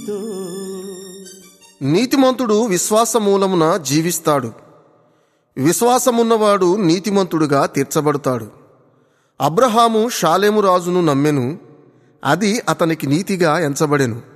నీతిమంతుడు విశ్వాసమూలమున జీవిస్తాడు. విశ్వాసమున్నవాడు నీతిమంతుడుగా తీర్చబడతాడు. అబ్రహాము షాలేము రాజును నమ్మెను, అది అతనికి నీతిగా ఎంచబడెను.